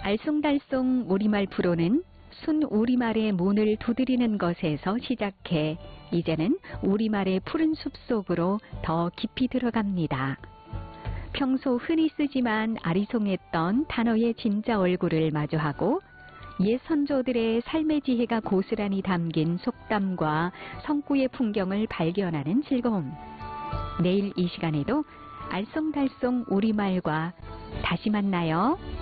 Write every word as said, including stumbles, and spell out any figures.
알쏭달쏭 우리말 프로는 순 우리말의 문을 두드리는 것에서 시작해 이제는 우리말의 푸른 숲속으로 더 깊이 들어갑니다. 평소 흔히 쓰지만 아리송했던 단어의 진짜 얼굴을 마주하고 옛 선조들의 삶의 지혜가 고스란히 담긴 속담과 성구의 풍경을 발견하는 즐거움. 내일 이 시간에도 알쏭달쏭 우리말과 다시 만나요.